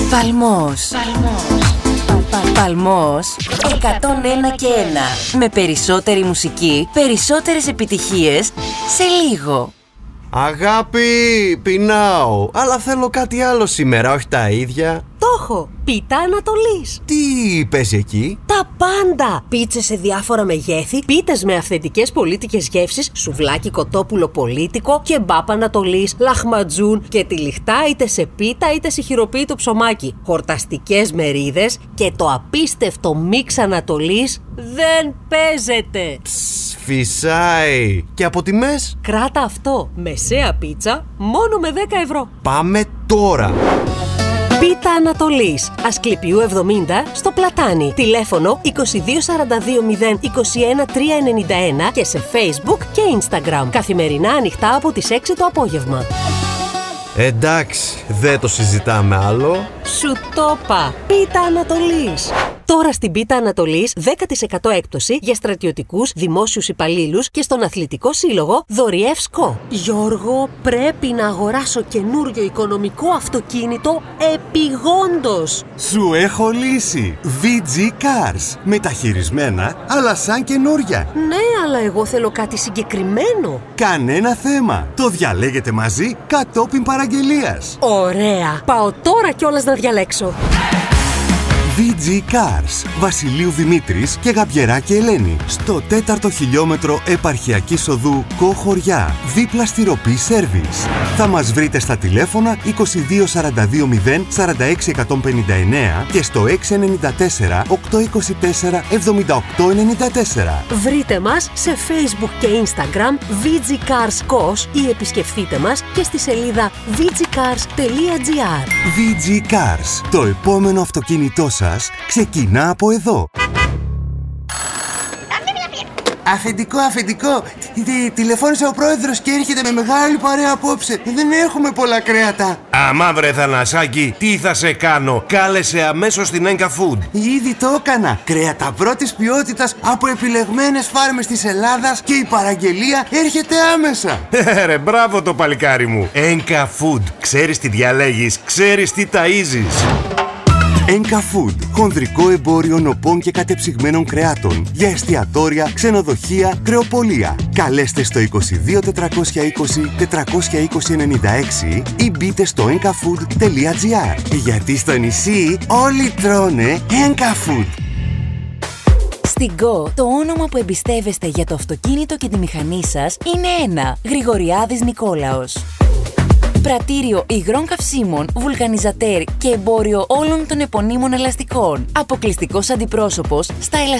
Παλμός. Παλμός 101 και 1. Με περισσότερη μουσική, περισσότερες επιτυχίες σε λίγο. Αγάπη, πεινάω, αλλά θέλω κάτι άλλο σήμερα, όχι τα ίδια. Το έχω! Πίτα Ανατολής. Τι παίζει εκεί? Τα πάντα! Πίτσες σε διάφορα μεγέθη, πίτες με αυθεντικές πολίτικες γεύσεις, σουβλάκι κοτόπουλο πολίτικο, κεμπάπ Ανατολής, λαχματζούν και τυλιχτά είτε σε πίτα είτε σε χειροποίητο ψωμάκι. Χορταστικές μερίδες και το απίστευτο μίξ Ανατολής δεν παίζεται. Φυσάει. Και από τιμές? Κράτα αυτό. Μεσαία πίτσα μόνο με 10 ευρώ. Πάμε τώρα. Πίτα Ανατολής, Ασκληπιού 70 στο Πλατάνι. Τηλέφωνο 2242 021 391 και σε Facebook και Instagram. Καθημερινά ανοιχτά από τις 6 το απόγευμα. Εντάξει, δεν το συζητάμε άλλο. Σου το είπα. Πίτα Ανατολής. Τώρα στην Πίτα Ανατολής 10% έκπτωση για στρατιωτικούς, δημόσιους υπαλλήλους και στον Αθλητικό Σύλλογο Δωριεύσκο. Γιώργο, πρέπει να αγοράσω καινούριο οικονομικό αυτοκίνητο επιγόντως. Σου έχω λύση. VG Cars. Μεταχειρισμένα, αλλά σαν καινούρια. Ναι, αλλά εγώ θέλω κάτι συγκεκριμένο. Κανένα θέμα. Το διαλέγετε μαζί κατόπιν παραγγελίας. Ωραία. Πάω τώρα κιόλας να διαλέξω. VG Cars, Βασιλείου Δημήτρης και Γαμπιεράκη Ελένη. Στο 4ο χιλιόμετρο επαρχιακής οδού Κοχωριά, δίπλα στη Ροπή Σέρβις. Θα μας βρείτε στα τηλέφωνα 2242 0 46 159 και στο 694 824 7894. Βρείτε μας σε Facebook και Instagram VG Cars KOS ή επισκεφτείτε μας και στη σελίδα vgcars.gr. VG Cars, το επόμενο αυτοκίνητό σας ξεκινά από εδώ. Αφεντικό, τηλεφώνησε ο πρόεδρος και έρχεται με μεγάλη παρέα απόψε. Δεν έχουμε πολλά κρέατα. Αμά βρε Θανασάκη, τι θα σε κάνω? Κάλεσε αμέσως την Enka Food. Ήδη το έκανα. Κρέατα πρώτης ποιότητας από επιλεγμένες φάρμες της Ελλάδας και η παραγγελία έρχεται άμεσα. Ρε, μπράβο το παλικάρι μου. Enka Food. Ξέρεις τι διαλέγεις, ξέρεις τι ταΐζεις. Enka Food, χονδρικό εμπόριο νοπών και κατεψυγμένων κρεάτων για εστιατόρια, ξενοδοχεία, κρεοπολία. Καλέστε στο 22 420 420 96 ή μπείτε στο enkafood.gr. Γιατί στο νησί όλοι τρώνε Enka Food. Στην Go, το όνομα που εμπιστεύεστε για το αυτοκίνητο και τη μηχανή σας είναι ένα. Γρηγοριάδης Νικόλαος. Πρατήριο υγρών καυσίμων, βουλκανιζατέρ και εμπόριο όλων των επωνύμων ελαστικών. Αποκλειστικός αντιπρόσωπος στα ελαστικά.